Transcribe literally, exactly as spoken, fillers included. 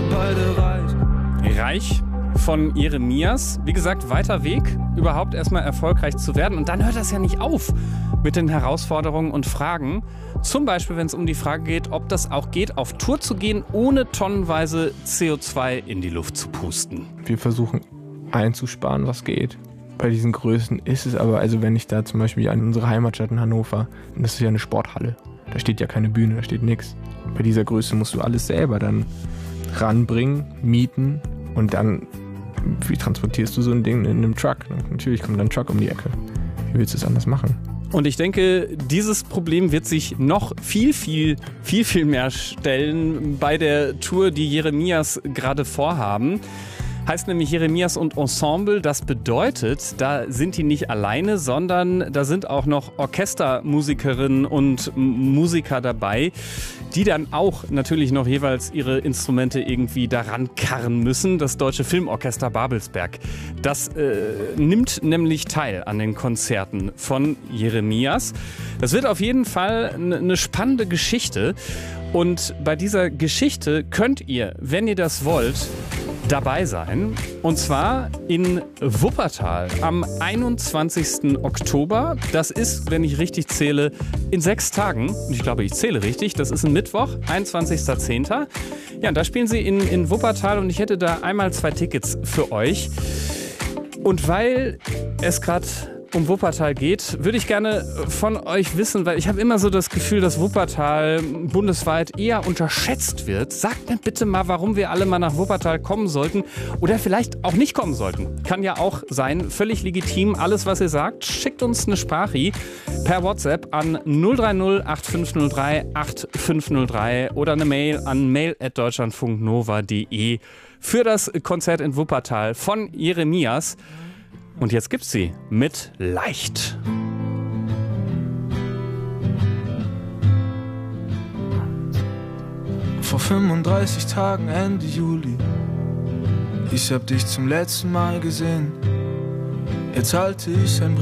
wir beide reich. Reich von Jeremias. Wie gesagt, weiter Weg, überhaupt erstmal erfolgreich zu werden. Und dann hört das ja nicht auf mit den Herausforderungen und Fragen. Zum Beispiel, wenn es um die Frage geht, ob das auch geht, auf Tour zu gehen, ohne tonnenweise C O zwei in die Luft zu pusten. Wir versuchen einzusparen, was geht. Bei diesen Größen ist es aber, also wenn ich da zum Beispiel an unsere Heimatstadt in Hannover, und das ist ja eine Sporthalle, da steht ja keine Bühne, da steht nichts. Bei dieser Größe musst du alles selber dann ranbringen, mieten und dann, wie transportierst du so ein Ding in einem Truck? Natürlich kommt dann ein Truck um die Ecke. Wie willst du es anders machen? Und ich denke, dieses Problem wird sich noch viel, viel, viel, viel mehr stellen bei der Tour, die Jeremias gerade vorhaben. Heißt nämlich Jeremias und Ensemble. Das bedeutet, da sind die nicht alleine, sondern da sind auch noch Orchestermusikerinnen und Musiker dabei, die dann auch natürlich noch jeweils ihre Instrumente irgendwie daran karren müssen. Das Deutsche Filmorchester Babelsberg. Das äh, nimmt nämlich teil an den Konzerten von Jeremias. Das wird auf jeden Fall eine spannende Geschichte. Und bei dieser Geschichte könnt ihr, wenn ihr das wollt, dabei sein. Und zwar in Wuppertal am einundzwanzigsten Oktober. Das ist, wenn ich richtig zähle, in sechs Tagen. Und ich glaube, ich zähle richtig. Das ist ein Mittwoch, einundzwanzigster zehnter Ja, und da spielen sie in, in Wuppertal und ich hätte da einmal zwei Tickets für euch. Und weil es gerade um Wuppertal geht, würde ich gerne von euch wissen, weil ich habe immer so das Gefühl, dass Wuppertal bundesweit eher unterschätzt wird. Sagt mir bitte mal, warum wir alle mal nach Wuppertal kommen sollten oder vielleicht auch nicht kommen sollten. Kann ja auch sein, völlig legitim. Alles, was ihr sagt, schickt uns eine Sprache per WhatsApp an null drei null acht fünf null drei acht fünf null drei oder eine Mail an mail at deutschlandfunknova punkt de für das Konzert in Wuppertal von Jeremias. Und jetzt gibt's sie mit Leicht. Vor fünfunddreißig Tagen Ende Juli, ich hab dich zum letzten Mal gesehen. Jetzt halte ich ein Brief